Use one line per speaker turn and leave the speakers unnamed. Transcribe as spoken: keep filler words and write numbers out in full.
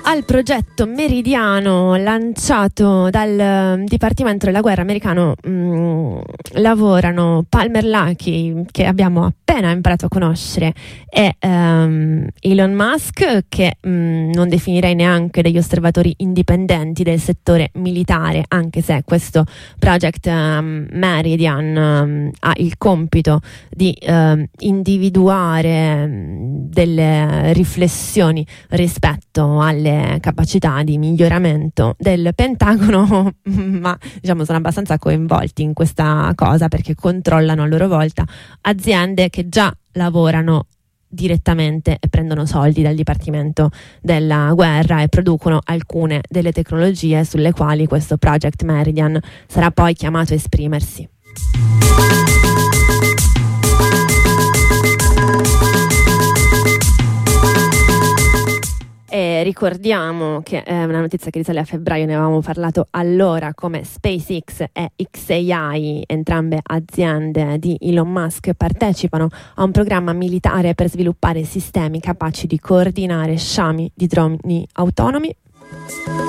al progetto Meridiano lanciato dal Dipartimento della Guerra americano mh, lavorano Palmer Luckey, che abbiamo appena imparato a conoscere, e um, Elon Musk, che mh, non definirei neanche degli osservatori indipendenti del settore militare, anche se questo Project um, Meridian um, ha il compito di um, individuare um, delle riflessioni rispetto alle capacità di miglioramento del Pentagono, ma diciamo sono abbastanza coinvolti in questa cosa perché controllano a loro volta aziende che già lavorano direttamente e prendono soldi dal Dipartimento della Guerra e producono alcune delle tecnologie sulle quali questo Project Meridian sarà poi chiamato a esprimersi. E ricordiamo che è una notizia che risale a febbraio, ne avevamo parlato allora, come SpaceX e X A I, entrambe aziende di Elon Musk, partecipano a un programma militare per sviluppare sistemi capaci di coordinare sciami di droni autonomi.